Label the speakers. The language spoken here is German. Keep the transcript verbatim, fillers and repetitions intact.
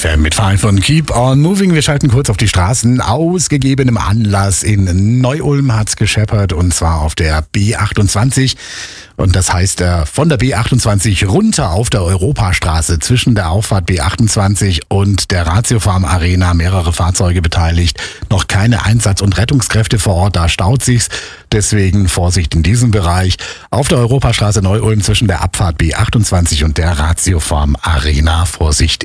Speaker 1: F M mit Verein von Keep on Moving. Wir schalten kurz auf die Straßen. Aus gegebenem Anlass in Neu-Ulm hat's gescheppert und zwar auf der B achtundzwanzig. Und das heißt von der B achtundzwanzig runter auf der Europastraße zwischen der Auffahrt B achtundzwanzig und der Ratiofarm Arena. Mehrere Fahrzeuge beteiligt. Noch keine Einsatz- und Rettungskräfte vor Ort, da staut sich's. Deswegen Vorsicht in diesem Bereich. Auf der Europastraße Neu-Ulm zwischen der Abfahrt B achtundzwanzig und der Ratiofarm Arena. Vorsicht